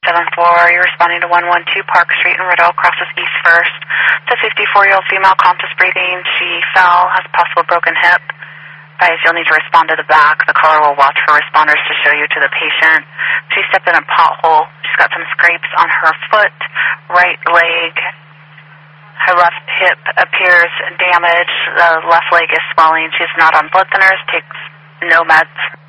7th floor. You're responding to 112 Park Street in Riddle, crosses east first. It's a 54-year-old female, conscious breathing. She fell, has a possible broken hip. You'll need to respond to the back. The caller will watch for responders to show you to the patient. She stepped in a pothole. She's got some scrapes on her foot, right leg. Her left hip appears damaged. The left leg is swelling. She's not on blood thinners, takes no meds.